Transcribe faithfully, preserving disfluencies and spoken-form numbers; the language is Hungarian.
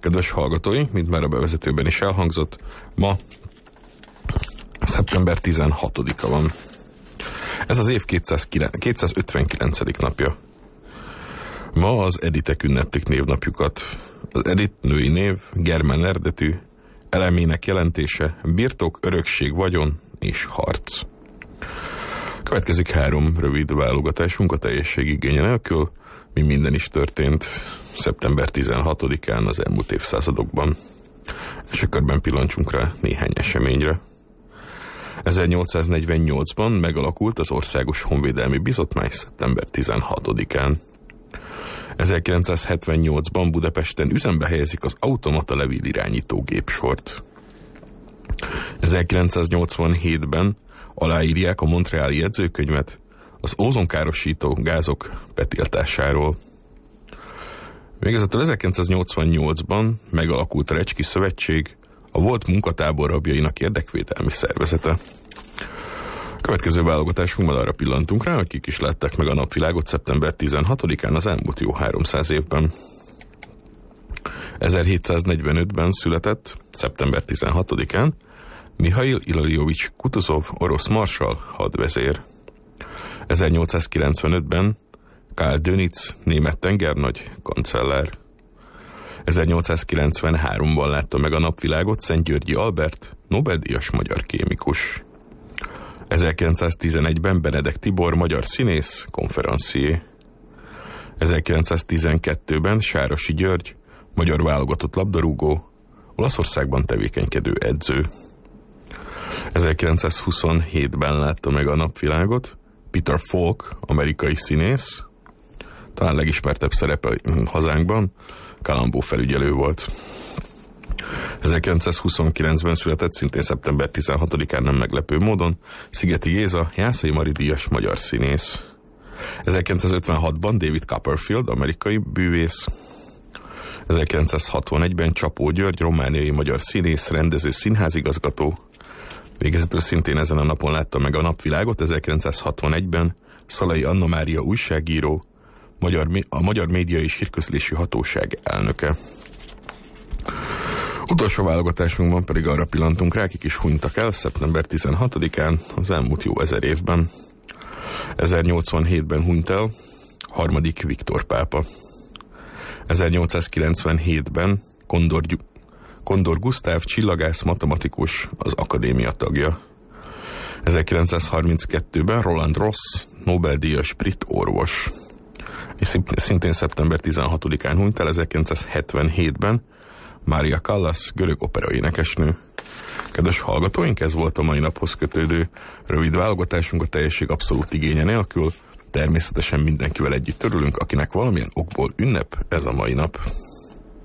Kedves hallgatói, mint már a bevezetőben is elhangzott, ma szeptember tizenhatodika van. Ez az év kétszázötvenkilencedik napja. Ma az Editek ünneplik névnapjukat. Az Edit női név, germán eredetű, elemének jelentése, birtok, örökség, vagyon és harc. Következik három rövid válogatásunk a teljesség igénye nélkül, mi minden is történt szeptember tizenhatodikán az elmúlt évszázadokban. És körben pillancsunk rá néhány eseményre. ezernyolcszáznegyvennyolcban megalakult az Országos Honvédelmi Bizottmány szeptember tizenhatodikán. ezerkilencszázhetvennyolcban Budapesten üzembe helyezik az automata levélirányító gépsort. ezerkilencszáznyolcvanhétben aláírják a Montreali jegyzőkönyvet az ózonkárosító gázok betiltásáról. Végezetül ezerkilencszáznyolcvannyolcban megalakult a Recski Szövetség, a volt munkatábor rabjainak érdekvédelmi szervezete. Következő válogatásunkban arra pillantunk rá, hogy kik is látták meg a napvilágot szeptember tizenhatodikán az elmúlt jó háromszáz évben. ezerhétszáznegyvenötben született, szeptember tizenhatodikán, Mihail Ilajlovics Kutuzov, orosz marsall, hadvezér. ezernyolcszázkilencvenötben Karl Dönitz, német tengernagy, kancellár. ezernyolcszázkilencvenháromban látta meg a napvilágot Szentgyörgyi Albert, Nobel-díjas magyar kémikus. ezerkilencszáztizenegyben Benedek Tibor, magyar színész, konferencier. ezerkilencszáztizenkettőben Sárosi György, magyar válogatott labdarúgó, Olaszországban tevékenykedő edző. ezerkilencszázhuszonhétben látta meg a napvilágot Peter Falk, amerikai színész, talán legismertebb szerepe hazánkban, Kalambó felügyelő volt. ezerkilencszázhuszonkilencben született, szintén szeptember tizenhatodikán nem meglepő módon, Szigeti Géza, Jászai Mari díjas magyar színész. ezerkilencszázötvenhatban David Copperfield, amerikai bűvész. ezerkilencszázhatvanegyben Csapó György, romániai magyar színész, rendező, színházigazgató. Végezetül szintén ezen a napon látta meg a napvilágot, ezerkilencszázhatvanegyben Szalai Anna Mária újságíró, Magyar, a Magyar Média és Hírközlési Hatóság elnöke. Utolsó válogatásunkban pedig arra pillantunk rá, akik is hunytak el szeptember tizenhatodikán az elmúlt jó ezer évben. ezernyolcvanhétben hunyt el harmadik Viktor pápa. ezernyolcszázkilencvenhétben Kondor, Kondor Gusztáv, csillagász, matematikus, az akadémia tagja. ezerkilencszázharminckettőben Roland Ross, Nobel-díjas brit orvos. És szintén szeptember tizenhatodikán hunyt el ezerkilencszázhetvenhétben Mária Callas, görög operaénekesnő. Kedves hallgatóink, ez volt a mai naphoz kötődő rövid válogatásunk a teljesség abszolút igénye nélkül. Természetesen mindenkivel együtt örülünk, akinek valamilyen okból ünnep ez a mai nap.